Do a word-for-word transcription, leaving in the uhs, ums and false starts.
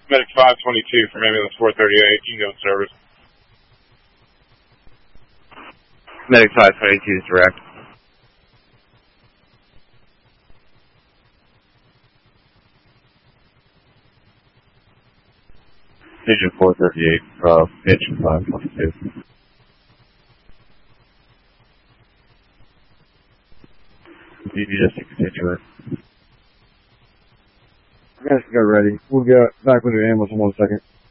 Medic five twenty-two from ambulance four thirty-eight, you can go in service. Medic five twenty-two is direct. Station four thirty-eight, uh, engine five twenty-two. D D S to continue it. You guys get ready. We'll get back with your ambulance in one second.